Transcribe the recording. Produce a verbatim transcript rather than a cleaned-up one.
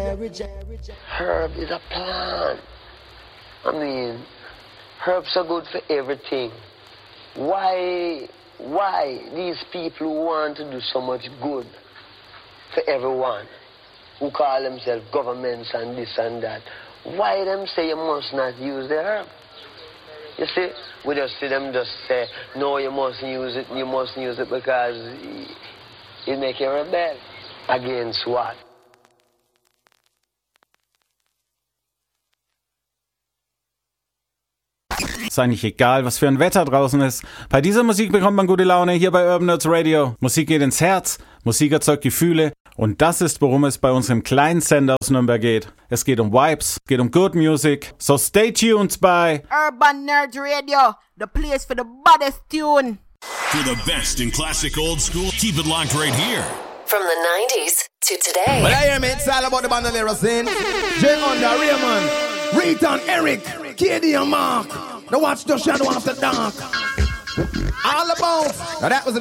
Herb is a plant. I mean, herbs are good for everything. Why, why these people who want to do so much good for everyone, who call themselves governments and this and that, why them say you must not use the herb? You see, we just see them just say, no, you mustn't use it, you mustn't use it because it make you rebel. Against what? Ist eigentlich egal, was für ein Wetter draußen ist. Bei dieser Musik bekommt man gute Laune hier bei Urban Nerds Radio. Musik geht ins Herz, Musik erzeugt Gefühle und das ist, worum es bei unserem kleinen Sender aus Nürnberg geht. Es geht um Vibes, es geht um Good Music. So stay tuned bei Urban Nerds Radio, the place for the baddest tune. For the best in classic old school, keep it locked right here. From the nineties to today. Well, I hear me, it's all about the bandolero scene. Jay Under, Raymond, Rita and Eric, K D and Mark. The watch the shadow after dark. All about. Now that was